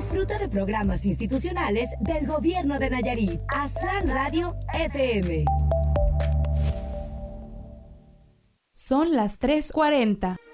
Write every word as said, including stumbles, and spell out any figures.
Disfruta de programas institucionales del Gobierno de Nayarit. Aztlán Radio F M. Son las tres cuarenta.